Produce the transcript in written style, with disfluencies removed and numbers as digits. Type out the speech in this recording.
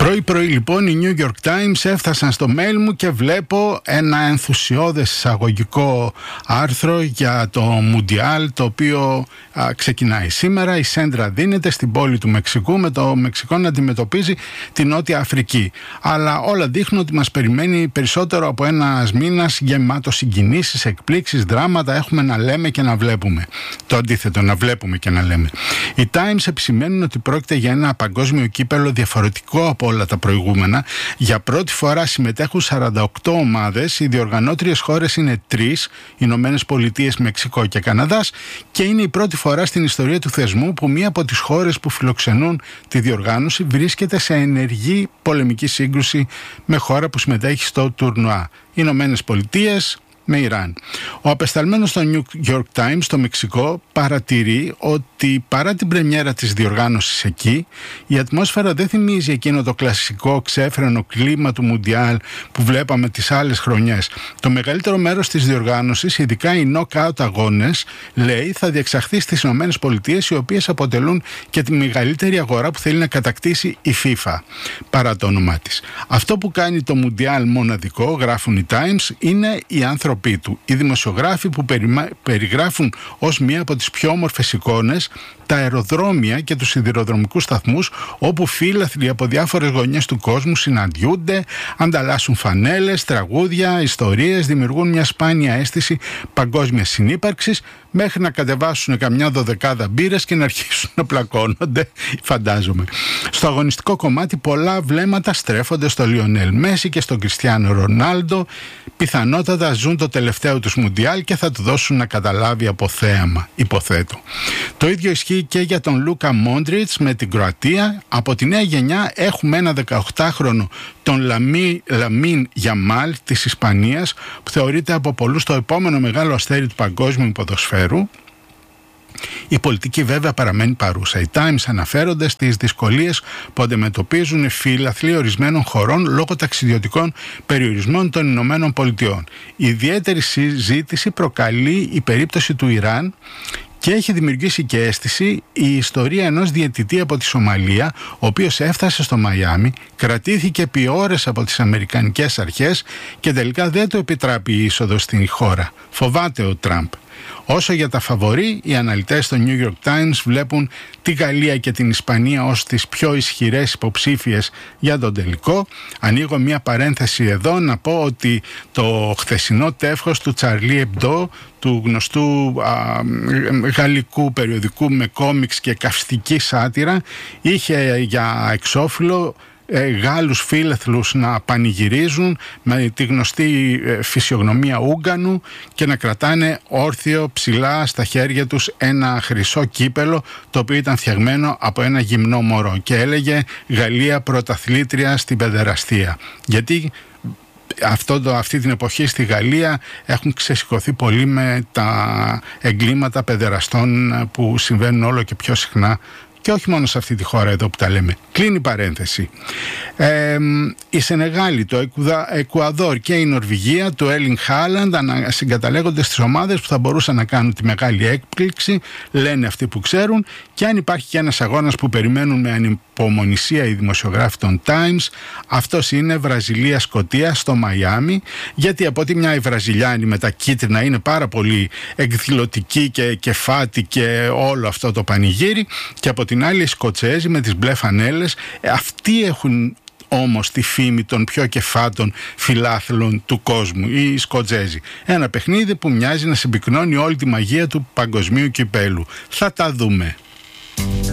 Πρωί λοιπόν οι New York Times έφτασαν στο mail μου και βλέπω ένα ενθουσιώδες εισαγωγικό άρθρο για το Μουντιάλ, το οποίο ξεκινάει σήμερα. Η σέντρα δίνεται στην πόλη του Μεξικού, με το Μεξικό να αντιμετωπίζει την Νότια Αφρική. Αλλά όλα δείχνουν ότι μας περιμένει περισσότερο από ένας μήνας γεμάτο συγκινήσεις, εκπλήξεις, δράματα. Έχουμε να λέμε και να βλέπουμε. Το αντίθετο, να βλέπουμε και να λέμε. Οι Times επισημαίνουν ότι πρόκειται για ένα παγκόσμιο κύπελλο διαφορετικό από όλα τα προηγούμενα. Για πρώτη φορά συμμετέχουν 48 ομάδες. Οι διοργανώτριες χώρες είναι 3, Ηνωμένες Πολιτείες, Μεξικό και Καναδάς, και είναι η πρώτη φορά στην ιστορία του θεσμού που μία από τις χώρες που φιλοξενούν τη διοργάνωση βρίσκεται σε ενεργή πολεμική σύγκρουση με χώρα που συμμετέχει στο τουρνουά. Ηνωμένες Πολιτείες με Ιράν. Ο απεσταλμένος στο New York Times στο Μεξικό παρατηρεί ότι παρά την πρεμιέρα της διοργάνωσης εκεί, η ατμόσφαιρα δεν θυμίζει εκείνο το κλασικό ξέφρενο κλίμα του Μουντιάλ που βλέπαμε τις άλλες χρονιές. Το μεγαλύτερο μέρος της διοργάνωσης, ειδικά οι knockout αγώνες, λέει, θα διεξαχθεί στις Ηνωμένες Πολιτείες, οι οποίες αποτελούν και τη μεγαλύτερη αγορά που θέλει να κατακτήσει η FIFA, παρά το όνομά της. Αυτό που κάνει το Μουντιάλ μοναδικό, γράφουν οι Times, είναι οι άνθρωποι του. Οι δημοσιογράφοι που περιγράφουν ως μία από τις πιο όμορφες εικόνες τα αεροδρόμια και τους σιδηροδρομικούς σταθμούς, όπου φίλαθλοι από διάφορες γωνιές του κόσμου συναντιούνται, ανταλλάσσουν φανέλες, τραγούδια, ιστορίες, δημιουργούν μια σπάνια αίσθηση παγκόσμιας συνύπαρξης, μέχρι να κατεβάσουν καμιά 12 μπύρες και να αρχίσουν να πλακώνονται, φαντάζομαι. Στο αγωνιστικό κομμάτι πολλά βλέμματα στρέφονται στο Λιονέλ Μέση και στον Κριστιάνο Ρονάλντο. Πιθανότατα ζουν το τελευταίο τους Μουντιάλ και θα του δώσουν να καταλάβει από θέαμα, υποθέτω. Το ίδιο ισχύει και για τον Λούκα Μόντριτς με την Κροατία. Από τη νέα γενιά έχουμε ένα 18χρονο, τον Λαμίν Γιαμάλ της Ισπανίας, που θεωρείται από πολλούς το επόμενο μεγάλο αστέρι του παγκόσμιου ποδοσφαίρου. Η πολιτική βέβαια παραμένει παρούσα. Οι Times αναφέρονται στις δυσκολίες που αντιμετωπίζουν οι φίλαθλοι ορισμένων χωρών λόγω ταξιδιωτικών περιορισμών των Ηνωμένων Πολιτειών. Ιδιαίτερη συζήτηση προκαλεί η περίπτωση του Ιράν και έχει δημιουργήσει και αίσθηση η ιστορία ενός διαιτητή από τη Σομαλία, ο οποίος έφτασε στο Μαϊάμι, κρατήθηκε επί ώρες από τις αμερικανικές αρχές και τελικά δεν του επιτράπει η είσοδος στην χώρα. Φοβάται ο Τραμπ. Όσο για τα φαβορί, οι αναλυτές στο New York Times βλέπουν τη Γαλλία και την Ισπανία ως τις πιο ισχυρές υποψήφιες για τον τελικό. Ανοίγω μια παρένθεση εδώ να πω ότι το χθεσινό τεύχος του Charlie Hebdo, του γνωστού γαλλικού περιοδικού με κόμιξ και καυστική σάτυρα, είχε για εξώφυλλο Γάλλους φίλαθλους να πανηγυρίζουν με τη γνωστή φυσιογνωμία Ούγκανου και να κρατάνε όρθιο ψηλά στα χέρια τους ένα χρυσό κύπελο, το οποίο ήταν φτιαγμένο από ένα γυμνό μωρό, και έλεγε «Γαλλία πρωταθλήτρια στην παιδεραστία». Γιατί αυτή την εποχή στη Γαλλία έχουν ξεσηκωθεί πολύ με τα εγκλήματα παιδεραστών που συμβαίνουν όλο και πιο συχνά, και όχι μόνο σε αυτή τη χώρα εδώ που τα λέμε. Κλείνει παρένθεση. Η Σενεγάλη, το Εκουαδόρ και η Νορβηγία του Έρλινγκ Χάλαντ συγκαταλέγονται στις ομάδες που θα μπορούσαν να κάνουν τη μεγάλη έκπληξη, λένε αυτοί που ξέρουν. Και αν υπάρχει και ένας αγώνας που περιμένουν με ανυπομονησία οι δημοσιογράφοι των Times, αυτός είναι Βραζιλία-Σκωτία στο Μαϊάμι, γιατί από τη μια οι Βραζιλιάνοι με τα κίτρινα είναι πάρα πολύ εκδηλωτικοί και κεφάτι και όλο αυτό το πανηγύρι, και από την άλλη οι Σκοτσέζοι με τις μπλε φανέλες. Αυτοί έχουν όμως τη φήμη των πιο κεφάτων φιλάθλων του κόσμου, οι Σκοτσέζοι. Ένα παιχνίδι που μοιάζει να συμπυκνώνει όλη τη μαγεία του παγκοσμίου κυπέλου. Θα τα δούμε.